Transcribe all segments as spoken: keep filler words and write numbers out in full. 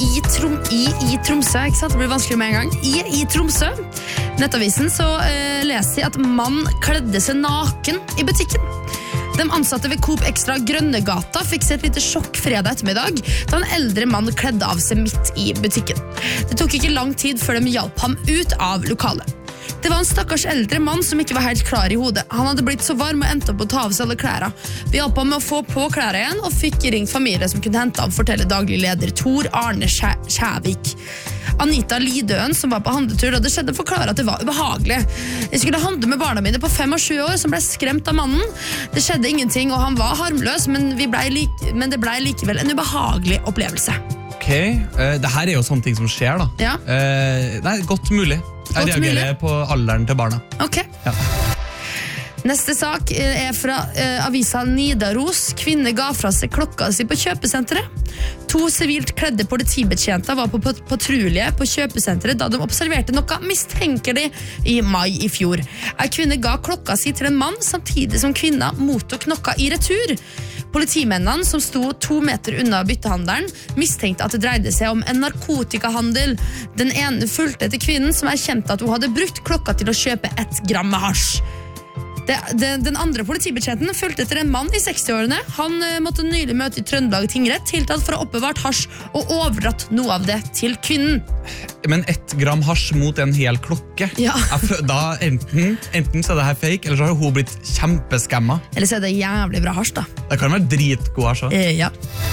i, Trom i, i Tromsø, ikke sant? Det blir vanskelig med en gang. I, i Tromsø, nettavisen, så uh, leser jeg at mann kledde seg naken i butikken. De ansatte ved Coop Extra Grønnegata fikk seg et lite sjokk fredag ettermiddag da en eldre mann kledde av seg midt i butikken. Det tok ikke lang tid før de hjalp ham ut av lokalet. Det var en stakkars eldre mann som ikke var helt klar i hodet. Han hadde blitt så varm og endte opp å ta av seg alle klærne. Vi hjalp ham med å få på klærne igjen og fikk ringt familie som kunne hente ham, forteller daglig leder Tor Arne Skjævik. Anita Lidøen, som var på handletur, og det skjedde, forklarer at det var ubehagelig. Jeg skulle handle med barna mine på fem og sju år, som ble skremt av mannen. Det skjedde ingenting, og han var harmløs, men, vi ble like, men det ble likevel en ubehagelig opplevelse. Ok, uh, det her er jo sånne ting som skjer da. Ja. Uh, nei, godt mulig. Jeg Godt reagerer mulig. på alderen til barna. Ok. Ja. Neste sak er fra uh, avisa Nidaros. Kvinne ga fra seg klokka si på kjøpesenteret. To sivilt kledde politibetjenter var på patrulje på kjøpesenteret da de observerte noe mistenkelig i mai i fjor. En kvinne ga klokka si til en mann, samtidig som kvinna mottok noe i retur. Politimennene, som sto to meter unna byttehandelen, mistenkte at det dreide seg om en narkotikahandel. Den ene fulgte etter kvinnen, som erkjente at hun hadde brukt klokka til å kjøpe ett gram med hasj. Det, det, den andre politibetjenten fulgte etter en mann i sekstiårene. Han uh, måtte nylig møte i Trøndelag tingrett, tiltalt for å ha oppbevart hasj og overdratt noe av det til kvinnen. Men ett gram hasj mot en hel klokke? Ja. Da enten, enten så er det her fake, eller så har hun blitt kjempeskamma. Eller så er det jævlig bra hasj da. Det kan være dritgod hasj også. Eh, ja.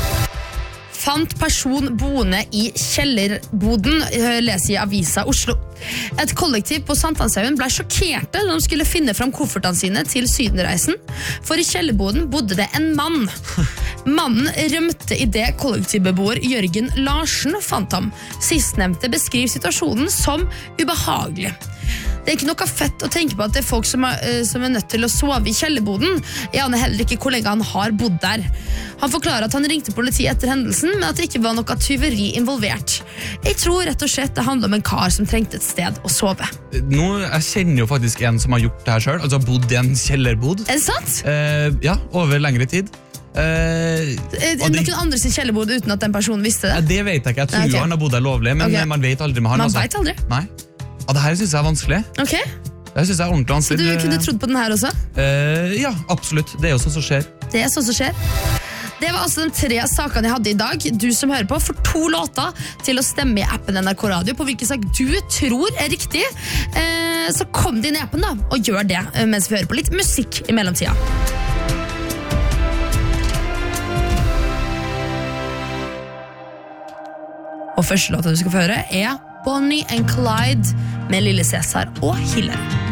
Fant person boende i kjellerboden, leser i avisa Oslo. Et kollektiv på Sankthanshaugen ble sjokkerte da de skulle finne fram koffertene sine til sydenreisen, for i kjellerboden bodde det en mann. Mannen rømte i det kollektivbeboer Jørgen Larsen fant ham. Sistnevnte beskriver situasjonen som ubehagelig. Det er ikke noe fett å tenke på at det er folk som er, som er nødt til å sove i kjellerboden. Jeg aner heller ikke hvor lenge han har bodd der. Han forklarer at han ringte politiet etter hendelsen, men at det ikke var noe tyveri involvert. Jeg tror rett og slett det handler om en kar som trengte et sted å sove. Nå, jeg kjenner jo faktisk en som har gjort det her selv, altså bodd i en kjellerbod. Er det sant? Eh, ja, over lengre tid. Eh, Noen det, andre sin kjellerbod uten at den personen visste det? Det vet jeg ikke, jeg tror okay. han har bodd der lovlig, men okay. man vet aldri med han. Man altså. vet aldri? Nei. Ja, det her synes jeg er vanskelig. Ok. Det synes jeg er ordentlig vanskelig. Så du kunne trodd på den her også? Uh, ja, absolutt. Det er jo sånn som skjer. Det er sånn som skjer. Det var altså de tre sakene jeg hadde i dag. Du som hører på får to låter til å stemme i appen N R K Radio på hvilken sak du tror er riktig. Uh, så kom din i appen da, og gjør det mens vi hører på litt musikk i mellomtida. Og første låta du skal få høre er Bonnie and Clyde med Lille Cæsar og Hillary.